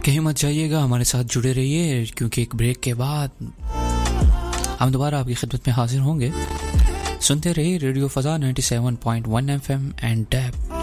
कहीं मत जाइएगा, हमारे साथ जुड़े रहिए क्योंकि एक ब्रेक के बाद हम दोबारा आपकी खिदमत में हाजिर होंगे। सुनते रहिए रेडियो फजा 97.1 FM एंड डैब